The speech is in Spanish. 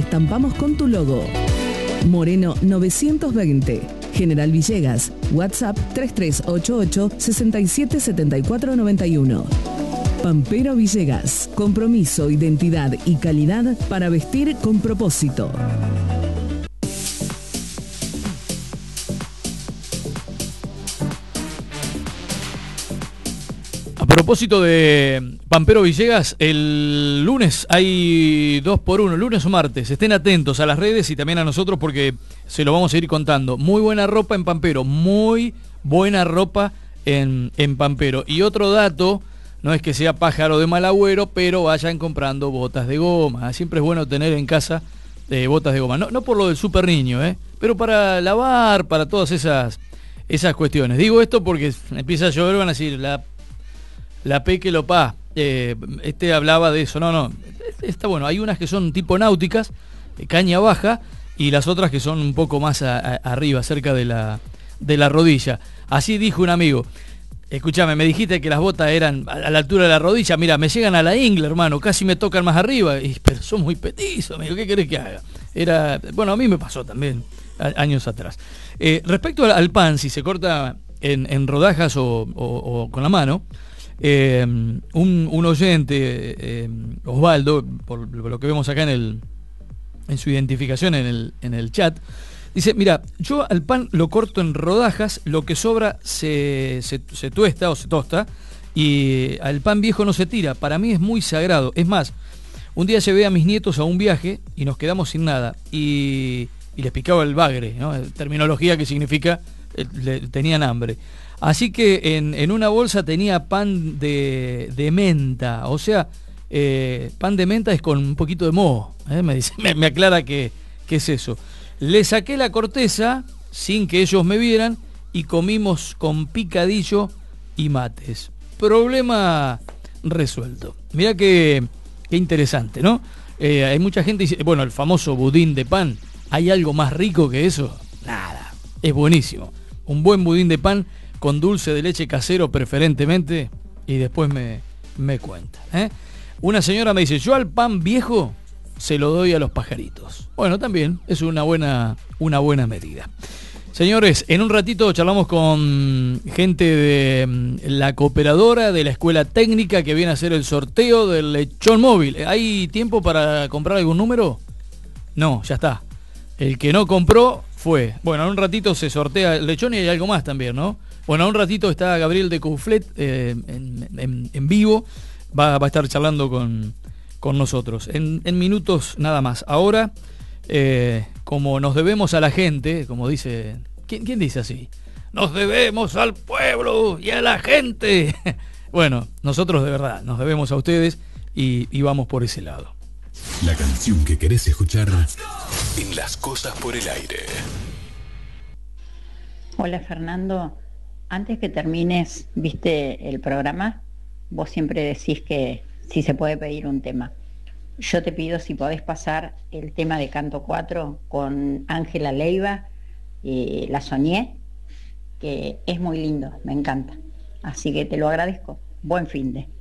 estampamos con tu logo. Moreno 920, General Villegas, WhatsApp 3388 677491. Pampero Villegas, compromiso, identidad y calidad para vestir con propósito. A propósito de Pampero Villegas, el lunes hay 2x1, lunes o martes. Estén atentos a las redes y también a nosotros porque se lo vamos a ir contando. Muy buena ropa en Pampero, muy buena ropa en Pampero. Y otro dato, no es que sea pájaro de mal agüero, pero vayan comprando botas de goma. Siempre es bueno tener en casa botas de goma. No por lo del super niño, pero para lavar, para todas esas cuestiones. Digo esto porque empieza a llover, van a decir, la Peque Lopá, hablaba de eso. No, está bueno. Hay unas que son tipo náuticas, caña baja, y las otras que son un poco más arriba, cerca de la rodilla. Así dijo un amigo. Escuchame, me dijiste que las botas eran a la altura de la rodilla. Mira, me llegan a la ingle, hermano, casi me tocan más arriba. Pero son muy petizos, amigo, ¿qué querés que haga? Bueno, a mí me pasó también años atrás. Respecto al pan, si se corta en rodajas o con la mano, un oyente, Osvaldo, por lo que vemos acá en su identificación en el chat, dice, mira, yo al pan lo corto en rodajas, lo que sobra se tuesta o se tosta, y al pan viejo no se tira. Para mí es muy sagrado. Es más, un día llevé a mis nietos a un viaje y nos quedamos sin nada, y les picaba el bagre, ¿no? Terminología que significa tenían hambre. Así que en una bolsa tenía pan de menta, o sea, pan de menta es con un poquito de moho, me aclara que es eso. Le saqué la corteza sin que ellos me vieran y comimos con picadillo y mates. Problema resuelto. Mirá qué interesante, ¿no? Hay mucha gente que dice, bueno, el famoso budín de pan, ¿hay algo más rico que eso? Nada, es buenísimo. Un buen budín de pan con dulce de leche casero preferentemente, y después me cuenta. Una señora me dice, yo al pan viejo se lo doy a los pajaritos. Bueno, también es una buena medida. Señores, en un ratito charlamos con gente de la cooperadora de la escuela técnica que viene a hacer el sorteo del lechón móvil. ¿Hay tiempo para comprar algún número? No, ya está. El que no compró fue. Bueno, en un ratito se sortea el lechón y hay algo más también, ¿no? Bueno, en un ratito está Gabriel de Couflet en vivo. Va a estar charlando con nosotros. En minutos nada más. Ahora, como nos debemos a la gente, como dice... ¿Quién dice así? Nos debemos al pueblo y a la gente. Bueno, nosotros de verdad nos debemos a ustedes y vamos por ese lado. La canción que querés escuchar en Las Cosas por el Aire. Hola Fernando, antes que termines, ¿viste el programa? Vos siempre decís que si se puede pedir un tema. Yo te pido si podés pasar el tema de Canto 4 con Ángela Leiva, La Soñé, que es muy lindo, me encanta. Así que te lo agradezco. Buen finde.